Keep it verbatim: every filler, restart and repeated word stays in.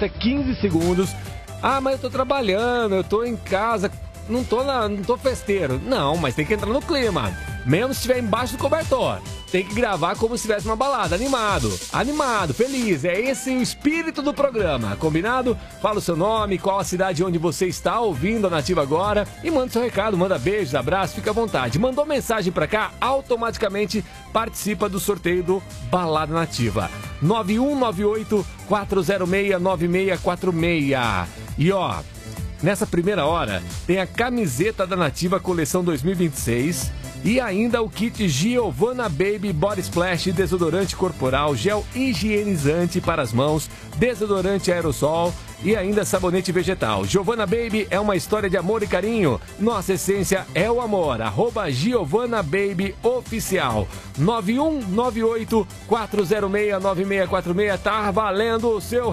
até quinze segundos. Ah, mas eu tô trabalhando, eu tô em casa, não tô, na, não tô festeiro. Não, mas tem que entrar no clima. Mesmo se estiver embaixo do cobertor. Tem que gravar como se estivesse numa balada, animado, animado, feliz. É esse o espírito do programa, combinado? Fala o seu nome, qual a cidade onde você está ouvindo a Nativa agora e manda seu recado, manda beijos, abraços, fica à vontade. Mandou mensagem pra cá, automaticamente participa do sorteio do Balada Nativa. nove um nove oito, quatro zero seis, nove seis quatro seis. E ó, nessa primeira hora tem a camiseta da Nativa Coleção dois mil e vinte e seis e ainda o kit Giovanna Baby Body Splash, desodorante corporal, gel higienizante para as mãos, desodorante aerossol e ainda sabonete vegetal. Giovanna Baby é uma história de amor e carinho. Nossa essência é o amor. Arroba Giovanna Baby Oficial. nove um nove oito, quatro zero seis, nove seis quatro seis. Tá valendo o seu